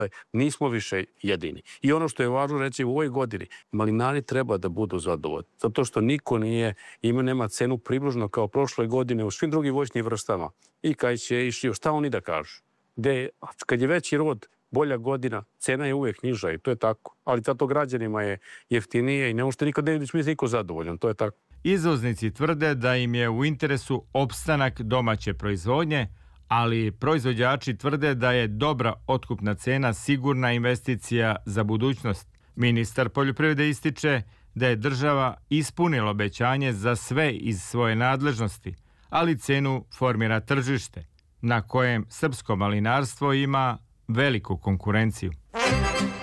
Nismo više jedini. I ono što je važno reći, u ovoj godini malinari treba da budu zadovoljni. Zato što niko nema cenu približno kao prošle godine u svim drugim voćnim vrstama. I kajće, i šljivo. Šta oni da kažu? Kad je veći rod, bolja godina, cena je uvijek niža i to je tako. Ali zato građanima je jeftinije i ne možete nikad biti niko zadovoljan. To je tako. Izvoznici tvrde da im je u interesu opstanak domaće proizvodnje, ali proizvođači tvrde da je dobra otkupna cena sigurna investicija za budućnost. Ministar poljoprivrede ističe da je država ispunila obećanje za sve iz svoje nadležnosti, ali cenu formira tržište, na kojem srpsko malinarstvo ima veliku konkurenciju.